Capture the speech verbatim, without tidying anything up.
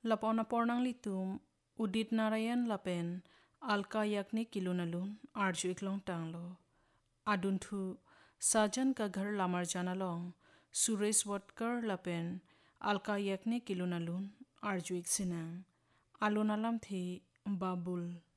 Lapona pornang litum Udit Narayan lapen alka yakni kilunalun arju iklong tanglo. Adun thu sajan ka ghar lamar jana long Suresh Watkar lapen alka yakni kilunalun arju ik sinang. Alun alam thi babul.